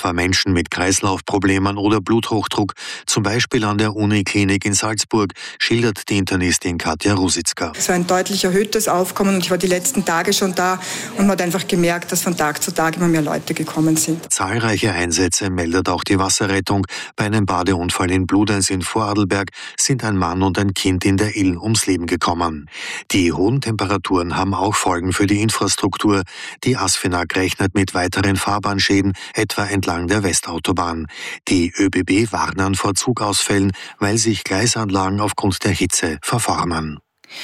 etwa Menschen mit Kreislaufproblemen oder Bluthochdruck, zum Beispiel an der Uniklinik in Salzburg, schildert die Internistin Katja Rusitzka. Es war ein deutlich erhöhtes Aufkommen und ich war die letzten Tage schon da und man hat einfach gemerkt, dass von Tag zu Tag immer mehr Leute gekommen sind. Zahlreiche Einsätze meldet auch die Wasserrettung. Bei einem Badeunfall in Bludenz in Vorarlberg sind ein Mann und ein Kind in der Ill ums Leben gekommen. Die hohen Temperaturen haben auch Folgen für die Infrastruktur. Die ASFINAG rechnet mit weiteren Fahrbahnschäden, etwa entlang der Westautobahn. Die ÖBB warnen vor Zugausfällen, weil sich Gleisanlagen aufgrund der Hitze verformen.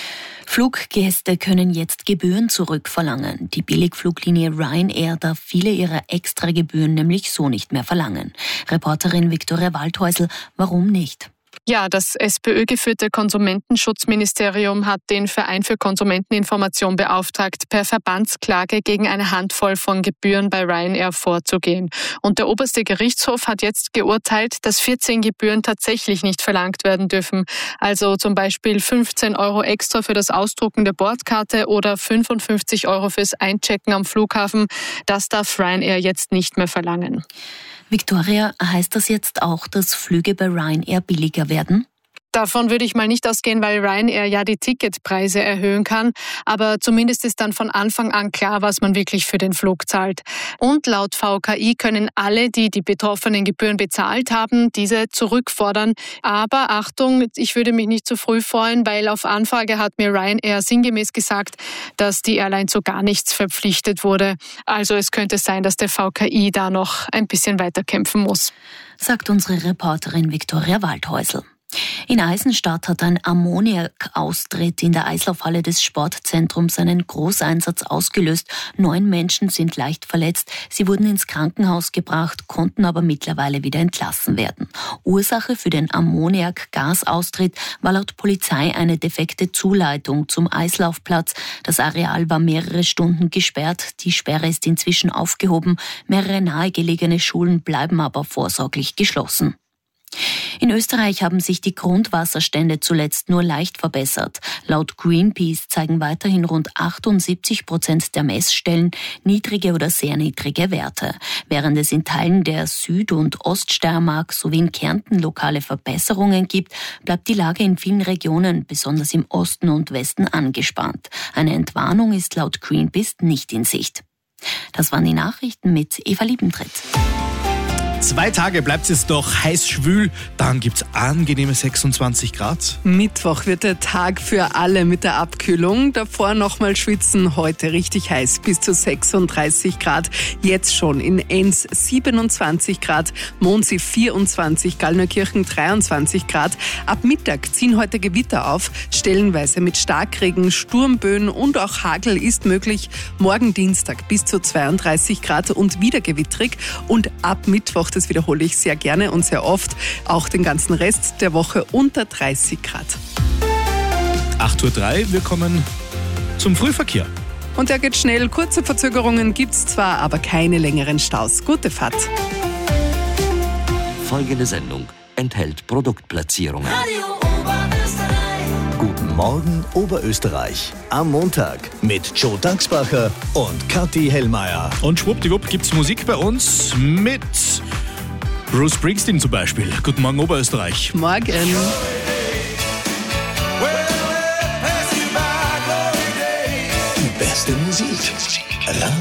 Fluggäste können jetzt Gebühren zurückverlangen. Die Billigfluglinie Ryanair darf viele ihrer Extragebühren nämlich so nicht mehr verlangen. Reporterin Viktoria Waldhäusl, warum nicht? Ja, das SPÖ-geführte Konsumentenschutzministerium hat den Verein für Konsumenteninformation beauftragt, per Verbandsklage gegen eine Handvoll von Gebühren bei Ryanair vorzugehen. Und der oberste Gerichtshof hat jetzt geurteilt, dass 14 Gebühren tatsächlich nicht verlangt werden dürfen. Also zum Beispiel 15 € extra für das Ausdrucken der Bordkarte oder 55 € fürs Einchecken am Flughafen. Das darf Ryanair jetzt nicht mehr verlangen. Viktoria, heißt das jetzt auch, dass Flüge bei Ryanair billiger werden? Davon würde ich mal nicht ausgehen, weil Ryanair ja die Ticketpreise erhöhen kann. Aber zumindest ist dann von Anfang an klar, was man wirklich für den Flug zahlt. Und laut VKI können alle, die die betroffenen Gebühren bezahlt haben, diese zurückfordern. Aber Achtung, ich würde mich nicht zu früh freuen, weil auf Anfrage hat mir Ryanair sinngemäß gesagt, dass die Airline zu gar nichts verpflichtet wurde. Also es könnte sein, dass der VKI da noch ein bisschen weiter kämpfen muss. Sagt unsere Reporterin Viktoria Waldhäusl. In Eisenstadt hat ein Ammoniakaustritt in der Eislaufhalle des Sportzentrums einen Großeinsatz ausgelöst. 9 Menschen sind leicht verletzt. Sie wurden ins Krankenhaus gebracht, konnten aber mittlerweile wieder entlassen werden. Ursache für den Ammoniakgasaustritt war laut Polizei eine defekte Zuleitung zum Eislaufplatz. Das Areal war mehrere Stunden gesperrt. Die Sperre ist inzwischen aufgehoben. Mehrere nahegelegene Schulen bleiben aber vorsorglich geschlossen. In Österreich haben sich die Grundwasserstände zuletzt nur leicht verbessert. Laut Greenpeace zeigen weiterhin rund 78% der Messstellen niedrige oder sehr niedrige Werte. Während es in Teilen der Süd- und Oststeiermark sowie in Kärnten lokale Verbesserungen gibt, bleibt die Lage in vielen Regionen, besonders im Osten und Westen, angespannt. Eine Entwarnung ist laut Greenpeace nicht in Sicht. Das waren die Nachrichten mit Eva Liebentritt. 2 Tage bleibt es doch heiß schwül, dann gibt's angenehme 26 Grad. Mittwoch wird der Tag für alle mit der Abkühlung. Davor nochmal schwitzen, heute richtig heiß, bis zu 36 Grad. Jetzt schon in Enns 27 Grad, Mondsee 24, Gallnerkirchen 23 Grad. Ab Mittag ziehen heute Gewitter auf, stellenweise mit Starkregen, Sturmböen und auch Hagel ist möglich. Morgen Dienstag bis zu 32 Grad und wieder gewittrig. Und ab Mittwoch, das wiederhole ich sehr gerne und sehr oft, auch den ganzen Rest der Woche unter 30 Grad. 8:03 Uhr, wir kommen zum Frühverkehr. Und der geht schnell. Kurze Verzögerungen gibt's zwar, aber keine längeren Staus. Gute Fahrt. Folgende Sendung enthält Produktplatzierungen. Guten Morgen Oberösterreich. Am Montag mit Joe Daxbacher und Kathi Hellmeier. Und schwuppdiwupp gibt's Musik bei uns mit Bruce Springsteen zum Beispiel. Guten Morgen Oberösterreich. Morgen. Die beste Musik.